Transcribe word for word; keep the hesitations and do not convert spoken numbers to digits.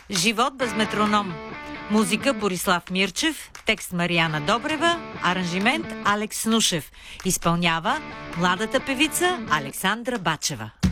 Живот без метроном. Музика Борислав Мирчев, текст Мариана Добрева, аранжимент Алекс Нушев. Изпълнява младата певица Александра Бачева.